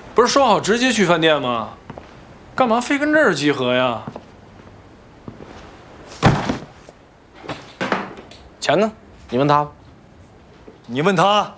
不是说好直接去饭店吗？干嘛非跟这儿集合呀？ 钱呢？你问他。 你问他。